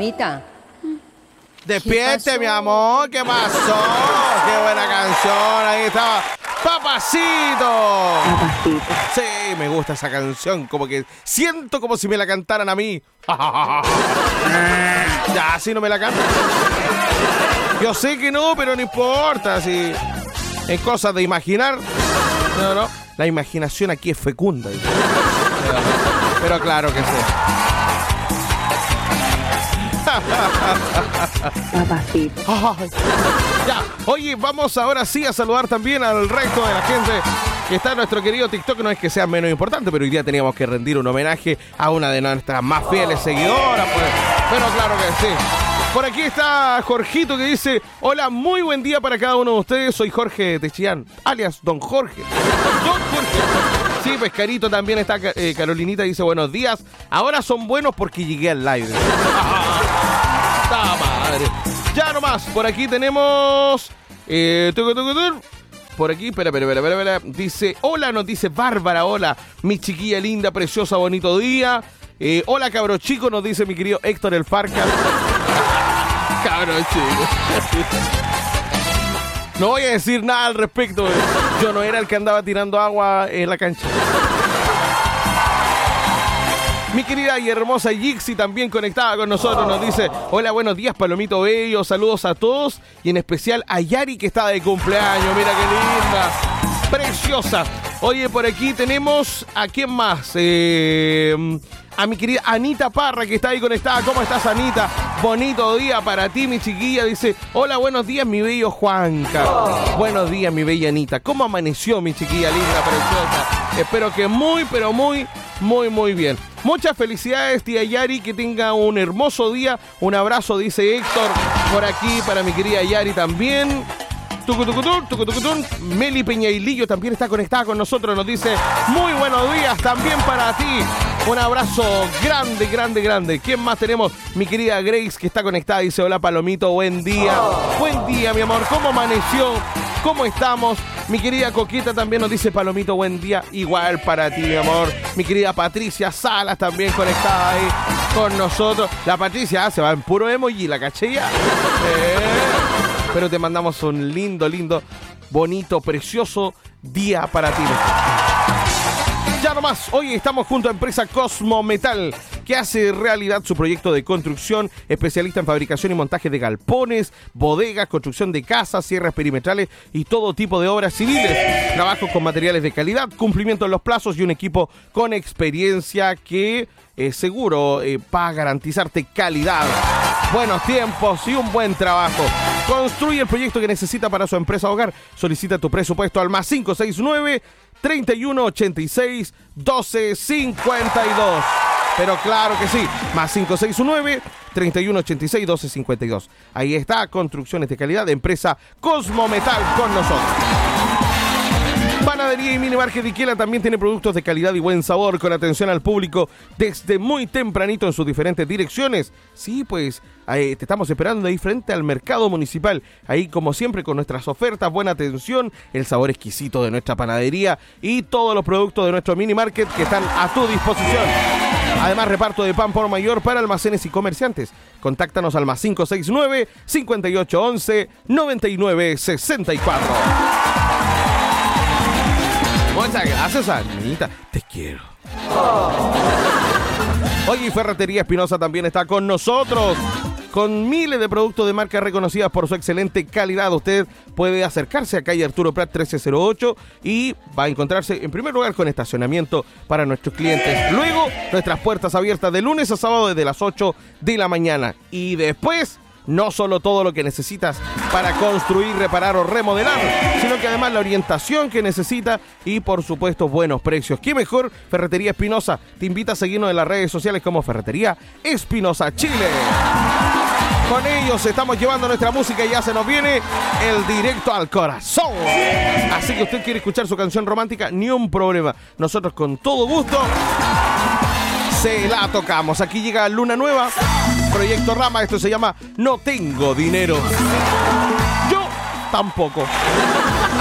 Anita. Despierte, mi amor. ¿Qué pasó? Qué buena canción. Ahí estaba. ¡Papacito! Papacito. Sí, me gusta esa canción. Como que siento como si me la cantaran a mí. Ya, si no me la cantan. Yo sé que no, pero no importa. Si es cosa de imaginar. No. La imaginación aquí es fecunda. Pero claro que sí. Papacito. Ay. Ya, oye, vamos ahora sí a saludar también al resto de la gente que está en nuestro querido TikTok. No es que sea menos importante, pero hoy día teníamos que rendir un homenaje a una de nuestras más fieles seguidoras, pues. Pero claro que sí. Por aquí está Jorgito que dice: hola, muy buen día para cada uno de ustedes. Soy Jorge de Chillán, alias Don Jorge. Don Jorge. Sí, Pescarito también está. Carolinita dice: buenos días. Ahora son buenos porque llegué al live. ¡Ta madre! Ya nomás, por aquí tenemos. Por aquí, espera. Dice: hola, nos dice Bárbara. Hola, mi chiquilla linda, preciosa, bonito día. Hola, cabro chico, nos dice mi querido Héctor el Farca. Cabro chico. No voy a decir nada al respecto. Yo no era el que andaba tirando agua en la cancha. Mi querida y hermosa Yixi también conectada con nosotros, nos dice: hola, buenos días, Palomito Bello, saludos a todos y en especial a Yari que está de cumpleaños, mira qué linda, preciosa. Oye, por aquí tenemos a quién más, a mi querida Anita Parra que está ahí conectada. ¿Cómo estás, Anita? Bonito día para ti, mi chiquilla. Dice: hola, buenos días, mi bello Juanca. Buenos días, mi bella Anita. ¿Cómo amaneció, mi chiquilla linda, preciosa? Espero que muy, pero muy bien. Muchas felicidades, tía Yari, que tenga un hermoso día. Un abrazo, dice Héctor, por aquí para mi querida Yari también. Meli Peñailillo también está conectada con nosotros, nos dice: muy buenos días también para ti. Un abrazo grande. ¿Quién más tenemos? Mi querida Grace que está conectada, dice: hola, Palomito, buen día. Buen día, mi amor, ¿cómo amaneció? ¿Cómo estamos? Mi querida Coquita también nos dice: Palomito, buen día. Igual para ti, mi amor. Mi querida Patricia Salas también conectada ahí con nosotros. La Patricia se va en puro emoji, la caché ya. Pero te mandamos un lindo, bonito, precioso día para ti. Ya nomás, hoy estamos junto a empresa Cosmo Metal, que hace realidad su proyecto de construcción, especialista en fabricación y montaje de galpones, bodegas, construcción de casas, cierres perimetrales y todo tipo de obras civiles. Trabajos con materiales de calidad, cumplimiento en los plazos y un equipo con experiencia que seguro va a garantizarte calidad, buenos tiempos y un buen trabajo. Construye el proyecto que necesita para su empresa o hogar. Solicita tu presupuesto al más 569-3186-1252. Pero claro que sí, más 569-3186-1252. Ahí está, construcciones de calidad de empresa Cosmo Metal con nosotros. Panadería y Mini Market Iquela también tiene productos de calidad y buen sabor, con atención al público desde muy tempranito en sus diferentes direcciones. Sí, pues te estamos esperando ahí frente al mercado municipal. Ahí, como siempre, con nuestras ofertas, buena atención, el sabor exquisito de nuestra panadería y todos los productos de nuestro Mini Market que están a tu disposición. Además, reparto de pan por mayor para almacenes y comerciantes. Contáctanos al más 569-5811-9964. Muchas gracias, Anita. Te quiero. Oye, Ferretería Espinosa también está con nosotros, con miles de productos de marcas reconocidas por su excelente calidad. Usted puede acercarse a calle Arturo Prat 1308 y va a encontrarse en primer lugar con estacionamiento para nuestros clientes. Luego, nuestras puertas abiertas de lunes a sábado desde las 8 de la mañana. Y después, no solo todo lo que necesitas para construir, reparar o remodelar, sino que además la orientación que necesita y, por supuesto, buenos precios. ¿Qué mejor? Ferretería Espinosa te invita a seguirnos en las redes sociales como Ferretería Espinosa Chile. Con ellos estamos llevando nuestra música y ya se nos viene el directo al corazón. Así que usted quiere escuchar su canción romántica, ni un problema. Nosotros con todo gusto se la tocamos. Aquí llega Luna Nueva, Proyecto Rama. Esto se llama No Tengo Dinero. Yo tampoco.